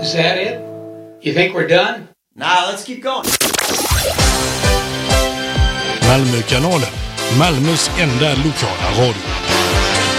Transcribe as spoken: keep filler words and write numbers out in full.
Is that it? You think we're done? Nah, let's keep going. Malmökanalen, Malmös enda lokala radio.